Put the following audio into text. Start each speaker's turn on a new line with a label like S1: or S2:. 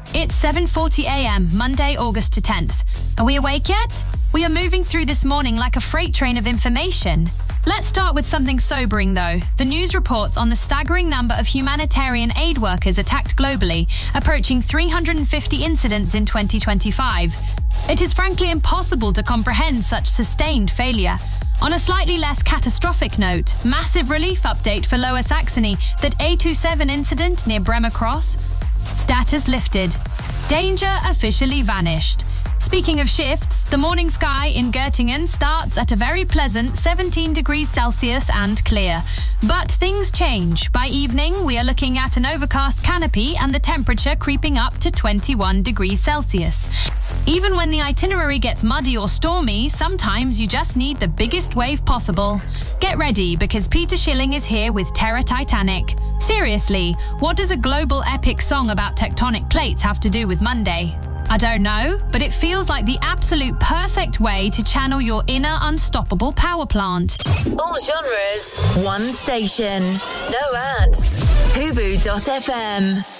S1: It's 7:40 a.m., Monday, August 10th. Are we awake yet? We are moving through this morning like a freight train of information. Let's start with something sobering, though. The news reports on the staggering number of humanitarian aid workers attacked globally, approaching 350 incidents in 2025. It is frankly impossible to comprehend such sustained failure. On a slightly less catastrophic note, massive relief update for Lower Saxony, that A27 incident near Bremer Cross. Status lifted. Danger officially vanished. Speaking of shifts, the morning sky in Göttingen starts at a very pleasant 17 degrees Celsius and clear. But things change. By evening, we are looking at an overcast canopy and the temperature creeping up to 21 degrees Celsius. Even when the itinerary gets muddy or stormy, sometimes you just need the biggest wave possible. Get ready, because Peter Schilling is here with Terra Titanic. Seriously, what does a global epic song about tectonic plates have to do with Monday? I don't know, but it feels like the absolute perfect way to channel your inner unstoppable power plant.
S2: All genres, one station, no ads. Hubu.fm.